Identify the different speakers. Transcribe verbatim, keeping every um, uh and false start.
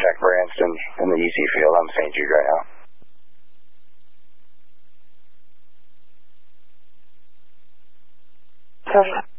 Speaker 1: Jack Branston in the easy field on Saint Jude right now.
Speaker 2: Perfect.